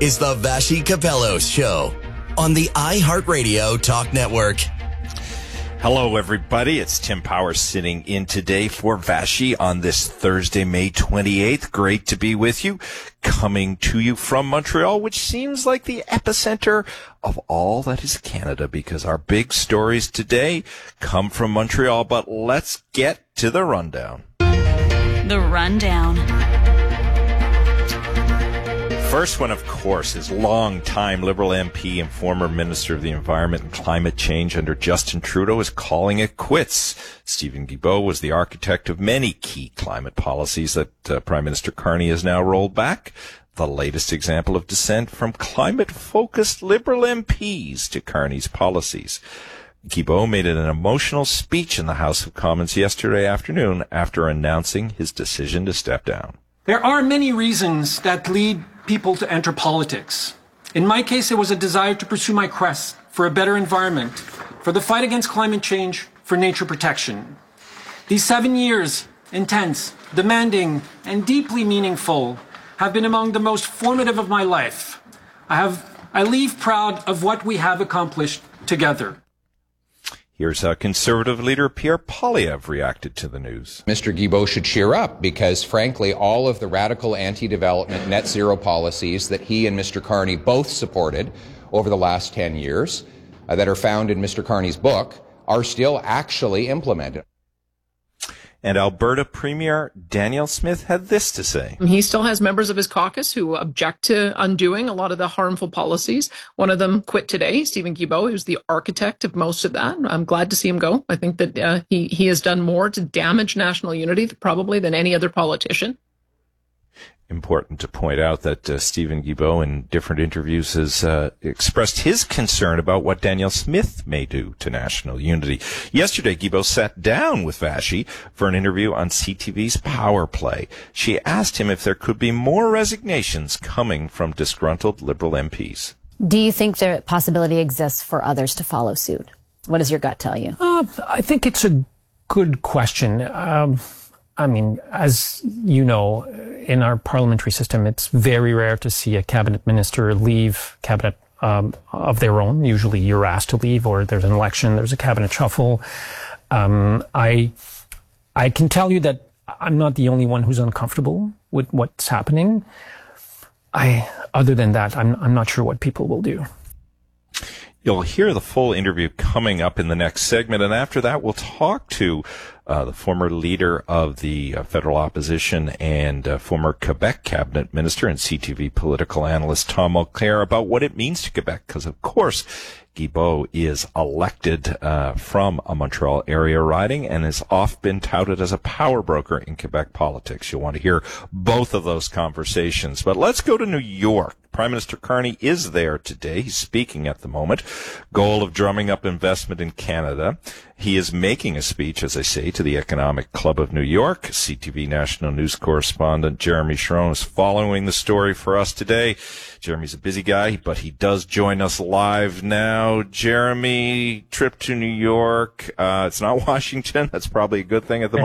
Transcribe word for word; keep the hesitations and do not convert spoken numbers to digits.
is the Vassy Kapelos Show on the iHeartRadio Talk Network. Hello, everybody. It's Tim Powers sitting in today for Vassy on this Thursday, May twenty-eighth. Great to be with you. Coming to you from Montreal, which seems like the epicenter of all that is Canada, because our big stories today come from Montreal. But let's get to the rundown. The rundown. First one, of course, is longtime Liberal M P and former Minister of the Environment and Climate Change under Justin Trudeau is calling it quits. Stephen Guilbeault was the architect of many key climate policies that uh, Prime Minister Carney has now rolled back. The latest example of dissent from climate-focused Liberal M Ps to Carney's policies. Guilbeault made an emotional speech in the House of Commons yesterday afternoon after announcing his decision to step down. There are many reasons that lead people to enter politics. In my case, it was a desire to pursue my quest for a better environment, for the fight against climate change, for nature protection. These seven years, intense, demanding, and deeply meaningful, have been among the most formative of my life. I have, I leave proud of what we have accomplished together. Here's how Conservative leader Pierre Poilievre reacted to the news. Mister Guilbeault should cheer up because, frankly, all of the radical anti-development net zero policies that he and Mister Carney both supported over the last ten years uh, that are found in Mister Carney's book are still actually implemented. And Alberta Premier Danielle Smith had this to say. He still has members of his caucus who object to undoing a lot of the harmful policies. One of them quit today, Stephen Guilbeault, who's the architect of most of that. I'm glad to see him go. I think that uh, he, he has done more to damage national unity probably than any other politician. Important to point out that uh, Stephen Guilbeault in different interviews has uh, expressed his concern about what Danielle Smith may do to national unity. Yesterday, Guilbeault sat down with Vassy for an interview on C T V's Power Play. She asked him if there could be more resignations coming from disgruntled Liberal M Ps. Do you think the possibility exists for others to follow suit? What does your gut tell you? Uh, I think it's a good question. Um, I mean, as you know, in our parliamentary system, it's very rare to see a cabinet minister leave cabinet um, of their own. Usually you're asked to leave, or there's an election, there's a cabinet shuffle. Um, I, I can tell you that I'm not the only one who's uncomfortable with what's happening. I, other than that, I'm, I'm not sure what people will do. You'll hear the full interview coming up in the next segment, and after that we'll talk to uh, the former leader of the uh, federal opposition and uh, former Quebec cabinet minister and C T V political analyst Tom Mulcair about what it means to Quebec, because of course Guilbeault is elected uh, from a Montreal area riding and has often been touted as a power broker in Quebec politics. You'll want to hear both of those conversations. But let's go to New York. Prime Minister Carney is there today. He's speaking at the moment. Goal of drumming up investment in Canada. He is making a speech, as I say, to the Economic Club of New York. C T V national news correspondent Jeremy Sharon is following the story for us today. Jeremy's a busy guy, but he does join us live now. Jeremy, trip to New York. Uh, it's not Washington. That's probably a good thing at the moment.